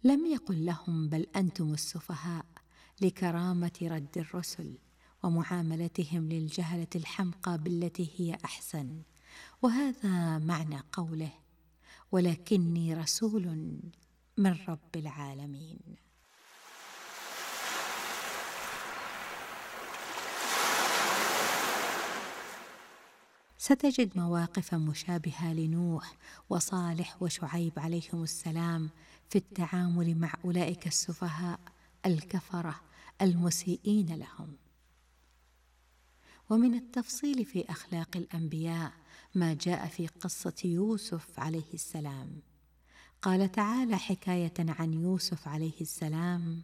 لم يقل لهم بل أنتم السفهاء لكرامة رد الرسل ومعاملتهم للجهلة الحمقى بالتي هي أحسن. وهذا معنى قوله: ولكني رسول من رب العالمين. ستجد مواقف مشابهة لنوح وصالح وشعيب عليهم السلام في التعامل مع أولئك السفهاء الكفرة المسيئين لهم. ومن التفصيل في أخلاق الأنبياء ما جاء في قصة يوسف عليه السلام. قال تعالى حكاية عن يوسف عليه السلام: